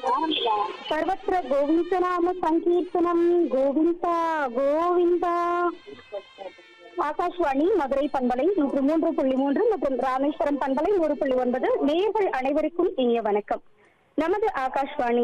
सर्वत्र गोविन्दनाम சங்கீர்த்தனம் கோவிந்தா கோவிந்தா. ஆகாஷ்வாணி மதுரை பண்பலை 103.3 மற்றும் ராமேஸ்வரம் பண்பலை 100.9 நேயர்கள் அனைவருக்கும் இனிய வணக்கம். நமது ஆகாஷ்வாணி